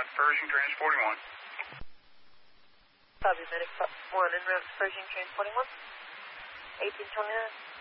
Pershing transporting 1. Copy, medic 1 en route to Pershing transporting 1. 1829.